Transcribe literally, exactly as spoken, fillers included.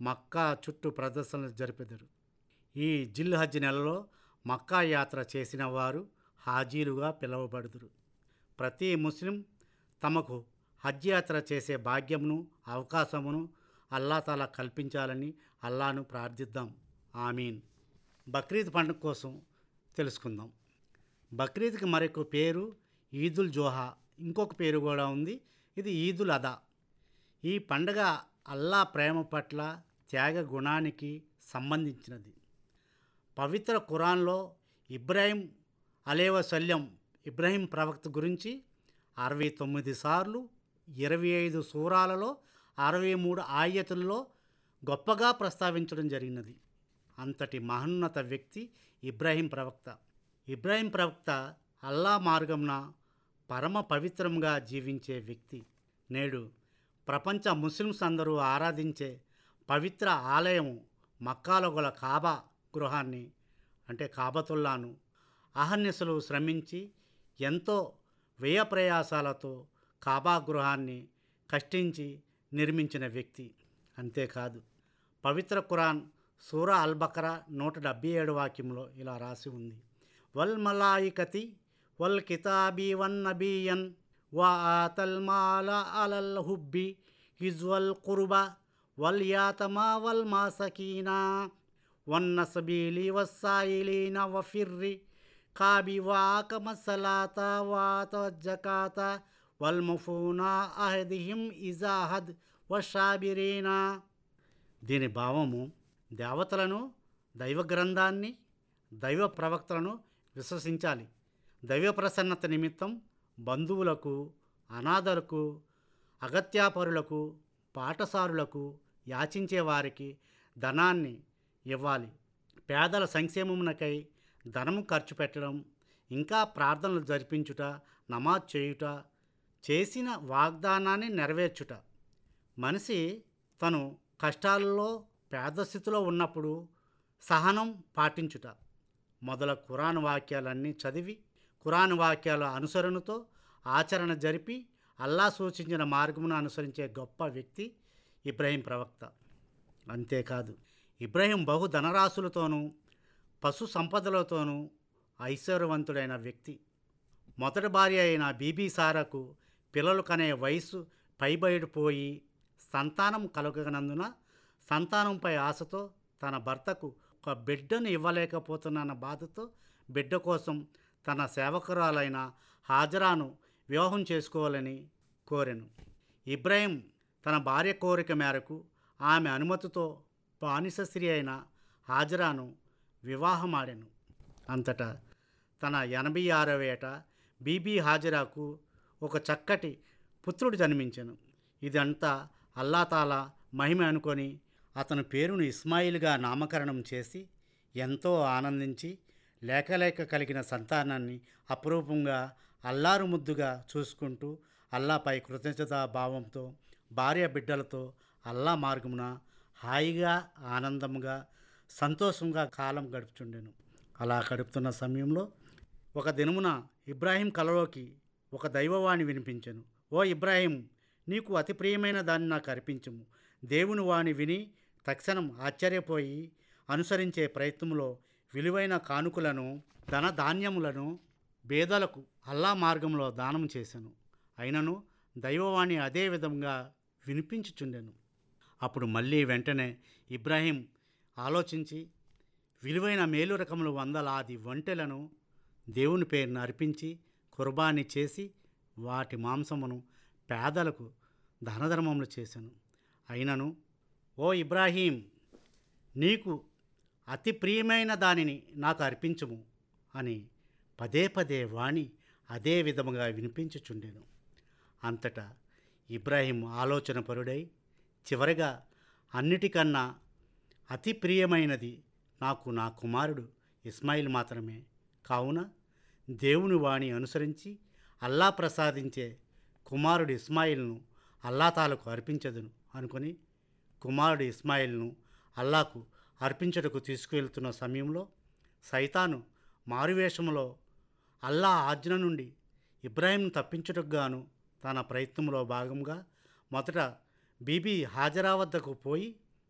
మక్కా చుట్టూ ప్రదర్శనలు జరిపెదరు. ఈ జిల్ హజ్ నెలలో మక్కా యాత్ర చేసిన వారు హాజీలుగా పిలువబడుదురు. ప్రతి ముస్లిం తమకు హజ్ యాత్ర చేసే భాగ్యమును అవకాశమును అల్లా తాలా కల్పించాలని అల్లాను ప్రార్థిద్దాం. ఆమీన్. బక్రీద్ పండుగ కోసం తెలుసుకుందాం. బక్రీద్కి మరొక పేరు ఈదుల్ జోహా, ఇంకొక పేరు కూడా ఉంది. ఇది ఈదుల్ అదా. ఈ పండుగ అల్లా ప్రేమ పట్ల త్యాగ గుణానికి సంబంధించినది. పవిత్ర ఖురాన్లో ఇబ్రాహీం అలైహిస్సలాం ఇబ్రాహీం ప్రవక్త గురించి అరవై తొమ్మిది సార్లు ఇరవై ఐదు సూరాలలో అరవై మూడు ఆయతుల్లో గొప్పగా ప్రస్తావించడం జరిగినది. అంతటి మహోన్నత వ్యక్తి ఇబ్రాహీం ప్రవక్త. ఇబ్రాహీం ప్రవక్త అల్లా మార్గంన పరమ పవిత్రంగా జీవించే వ్యక్తి. నేడు ప్రపంచ ముస్లిమ్స్ అందరూ ఆరాధించే పవిత్ర ఆలయం మక్కాలో గల కాబా గృహాన్ని అంటే కాబతుల్లాను అహర్నిశలు శ్రమించి ఎంతో వ్యయ ప్రయాసాలతో కాబా గృహాన్ని కష్టించి నిర్మించిన వ్యక్తి. అంతేకాదు పవిత్ర ఖురాన్ సూరా అల్ బకరా నూట డెబ్బై ఏడు వాక్యంలో ఇలా రాసి ఉంది. వల్ మలాయికతి వల్ కితాబి వన్ నబియన్ వా ఆతల్ మాల అలల్ హుబ్బి హిజ్వల్ కుర్బా వల్ యాతమా వల్ మాసకీనా వన్న సబీలి వస్సాయిలీన వఫిర్రి కాబి వాకమ సలాత వాత జకాత వల్ ముఫూనా అహదిహిం ఇజాహద్ వషాబిరీనా. దీని భావము దేవతలను, దైవ గ్రంథాన్ని, దైవ ప్రవక్తలను విశ్వసించాలి. దైవ ప్రసన్నత నిమిత్తం బంధువులకు, అనాథలకు, అగత్యాపరులకు, పాఠశారులకు, యాచించే వారికి ధనాన్ని ఇవ్వాలి. పేదల సంక్షేమమునకై ధనము ఖర్చు పెట్టడం, ఇంకా ప్రార్థనలు జరిపించుట, నమాజ్ చేయుట, చేసిన వాగ్దానాన్ని నెరవేర్చుట. మనిషి తను కష్టాలలో పేద స్థితిలో ఉన్నప్పుడు సహనం పాటించుట మొదల ఖురాన్ వాక్యాలన్నీ చదివి ఖురాన్ వాక్యాల అనుసరణతో ఆచరణ జరిపి అల్లా సూచించిన మార్గమును అనుసరించే గొప్ప వ్యక్తి ఇబ్రాహీం ప్రవక్త. అంతేకాదు ఇబ్రాహీం బహు ధనరాశులతోనూ పశు సంపదలతోనూ ఐశ్వర్యవంతుడైన వ్యక్తి. మొదటి భార్య అయిన బీబీ సారాకు పిల్లలు కనే వయసు పైబడిపోయి సంతానం కలగనందున సంతానంపై ఆశతో తన భర్తకు ఒక బిడ్డను ఇవ్వలేకపోతున్న బాధతో బిడ్డ కోసం తన సేవకురాలైన హాజరాను వివాహం చేసుకోవాలని కోరెను. ఇబ్రాహీం తన భార్య కోరిక మేరకు ఆమె అనుమతితో బానిస స్త్రీ అయిన హాజరాను వివాహమాడెను. అంతటా తన ఎనభై ఆరవ ఏట బీబీ హాజరాకు ఒక చక్కటి పుత్రుడు జన్మించెను. ఇదంతా అల్లా తాలా మహిమ అనుకొని అతని పేరును ఇస్మాయిల్గా నామకరణం చేసి ఎంతో ఆనందించి లేకలేక కలిగిన సంతానాన్ని అపురూపంగా అల్లారు ముద్దుగా చూసుకుంటూ అల్లాపై కృతజ్ఞతా భావంతో భార్య బిడ్డలతో అల్లా మార్గమున హాయిగా ఆనందంగా సంతోషంగా కాలం గడుపుచుండెను. అలా గడుపుతున్న సమయంలో ఒక దినమున ఇబ్రాహీం కలలోకి ఒక దైవవాణి వినిపించెను. ఓ ఇబ్రాహీం, నీకు అతి ప్రియమైన దాన్ని నాకు అర్పించుము. దేవుని వాణి విని తక్షణం ఆశ్చర్యపోయి అనుసరించే ప్రయత్నంలో విలువైన కానుకలను ధన ధాన్యములను పేదలకు అల్లా మార్గంలో దానం చేశాను. అయినను దైవవాణి అదే విధంగా వినిపించుచుండెను. అప్పుడు మళ్ళీ వెంటనే ఇబ్రాహీం ఆలోచించి విలువైన మేలు రకములు వందలాది ఒంటెలను దేవుని పేరును అర్పించి కుర్బానీ చేసి వాటి మాంసమును పేదలకు ధనధర్మములు చేశాను. అయినను ఓ ఇబ్రాహీం, నీకు అతి ప్రియమైన దానిని నాకు అర్పించుము అని పదే పదే వాణి అదే విధముగా వినిపించుచుండెను. అంతటా ఇబ్రాహీం ఆలోచన పరుడై చివరిగా అన్నిటికన్నా అతి ప్రియమైనది నాకు నా కుమారుడు ఇస్మాయిల్ మాత్రమే. కావున దేవుని వాణి అనుసరించి అల్లా ప్రసాదించే కుమారుడు ఇస్మాయిల్ను అల్లా తాలకు అర్పించదును అనుకొని కుమారుడు ఇస్మాయిల్ను అల్లాకు అర్పించుటకు తీసుకువెళ్తున్న సమయంలో సైతాను మారువేషములో అల్లా ఆజ్ఞ నుండి ఇబ్రాహీంను తప్పించుటకు గాను తన ప్రయత్నంలో భాగంగా మొదట బీబీ హాజరా వద్దకు పోయి